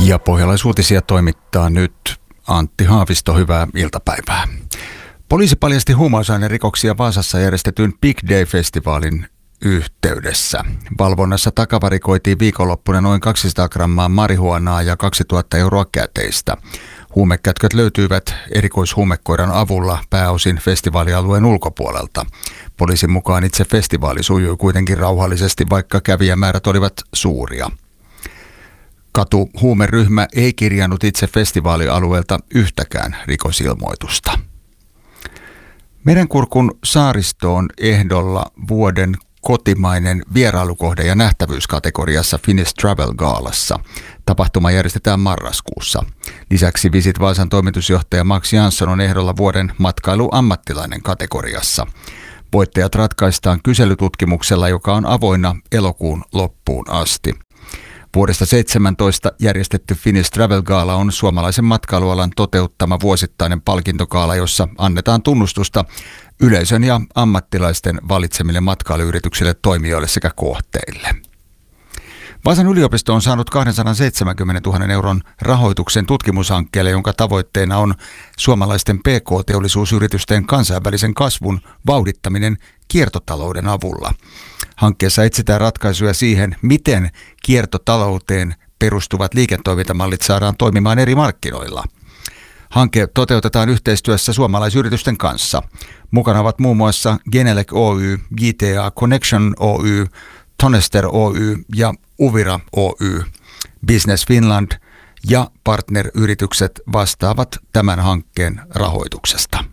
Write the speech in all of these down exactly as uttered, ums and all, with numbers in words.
Ja Pohjalais-uutisia toimittaa nyt Antti Haavisto. Hyvää iltapäivää. Poliisi paljasti huumausainerikoksia Vaasassa järjestetyn Big Day-festivaalin yhteydessä. Valvonnassa takavarikoitiin viikonloppuna noin kaksisataa grammaa marihuanaa ja kaksituhatta euroa käteistä. Huumekätköt löytyivät erikoishuumekoiran avulla pääosin festivaalialueen ulkopuolelta. Poliisin mukaan itse festivaali sujui kuitenkin rauhallisesti, vaikka kävijämäärät olivat suuria. Katuhuumeryhmä ei kirjannut itse festivaalialueelta yhtäkään rikosilmoitusta. Merenkurkun saaristo on ehdolla vuoden kotimainen vierailukohde- ja nähtävyyskategoriassa Finnish Travel Galassa. Tapahtuma järjestetään marraskuussa. Lisäksi Visit Vaasan toimitusjohtaja Max Jansson on ehdolla vuoden matkailuammattilainen kategoriassa. Voittajat ratkaistaan kyselytutkimuksella, joka on avoinna elokuun loppuun asti. Vuodesta seitsemäntoista järjestetty Finnish Travel Gala on suomalaisen matkailualan toteuttama vuosittainen palkintogaala, jossa annetaan tunnustusta yleisön ja ammattilaisten valitsemille matkailuyrityksille, toimijoille sekä kohteille. Vaasan yliopisto on saanut kaksisataaseitsemänkymmentätuhatta euron rahoituksen tutkimushankkeelle, jonka tavoitteena on suomalaisten P K-teollisuusyritysten kansainvälisen kasvun vauhdittaminen kiertotalouden avulla. Hankkeessa etsitään ratkaisuja siihen, miten kiertotalouteen perustuvat liiketoimintamallit saadaan toimimaan eri markkinoilla. Hanke toteutetaan yhteistyössä suomalaisyritysten kanssa. Mukana ovat muun muassa Genelec Oy, G T A Connection Oy, Tonester Oy ja Uvira Oy. Business Finland ja partneryritykset vastaavat tämän hankkeen rahoituksesta.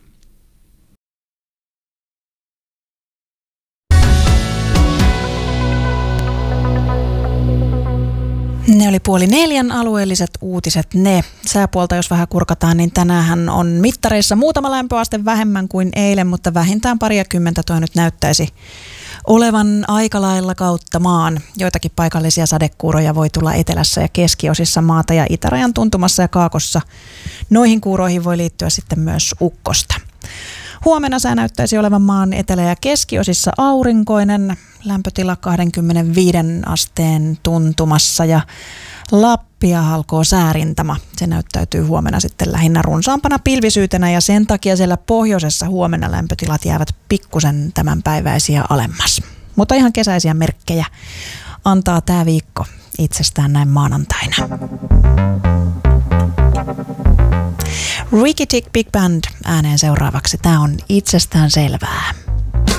Ne oli puoli neljän alueelliset uutiset ne. Sääpuolta jos vähän kurkataan, niin tänään on mittareissa muutama lämpöaste vähemmän kuin eilen, mutta vähintään pariakymmentä tuo nyt näyttäisi olevan aika lailla kautta maan. Joitakin paikallisia sadekuuroja voi tulla etelässä ja keskiosissa maata ja itärajan tuntumassa ja kaakossa. Noihin kuuroihin voi liittyä sitten myös ukkosta. Huomenna sää näyttäisi olevan maan etelä- ja keskiosissa aurinkoinen, lämpötila kaksikymmentäviisi asteen tuntumassa ja Lappia halkoo säärintama. Se näyttäytyy huomenna sitten lähinnä runsaampana pilvisyytenä ja sen takia siellä pohjoisessa huomenna lämpötilat jäävät pikkusen tämänpäiväisiä alemmas. Mutta ihan kesäisiä merkkejä antaa tämä viikko itsestään näin maanantaina. Ricky Tick Big Band ääneen seuraavaksi. Tämä on itsestään selvää.